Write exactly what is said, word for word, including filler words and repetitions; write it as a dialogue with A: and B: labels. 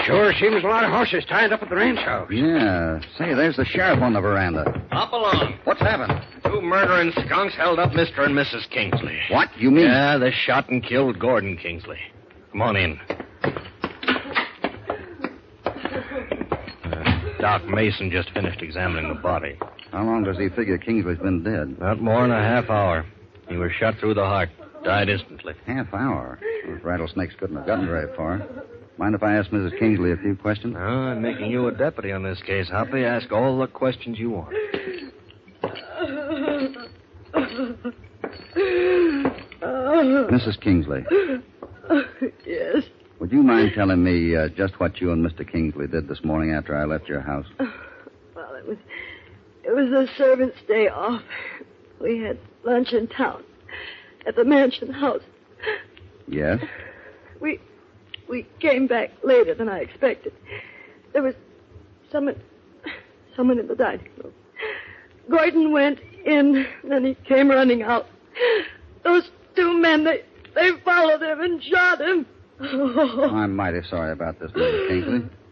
A: Sure seems a lot of horses tied up at the ranch house.
B: Yeah. Say, there's the sheriff on the veranda.
C: Hop along.
B: What's happened?
C: Two murdering skunks held up Mister and Missus Kingsley.
B: What? You mean...
C: Yeah, they shot and killed Gordon Kingsley. Come on in. Uh, Doc Mason just finished examining the body.
B: How long does he figure Kingsley's been dead?
C: Not more than a half hour. He was shot through the heart. Died instantly.
B: Half hour? Those rattlesnakes couldn't have gotten very far. Mind if I ask Missus Kingsley a few questions?
C: Oh, I'm making you a deputy on this case, Hoppy. Ask all the questions you want.
B: Missus Kingsley.
D: Yes?
B: Would you mind telling me uh, just what you and Mister Kingsley did this morning after I left your house?
D: Well, it was... It was the servant's day off. We had lunch in town. At the mansion house.
B: Yes?
D: We... We came back later than I expected. There was someone... Someone in the dining room. Gordon went in, then he came running out. Those two men, they... They followed him and shot him.
B: Oh, I'm mighty sorry about this, Missus Kingsley.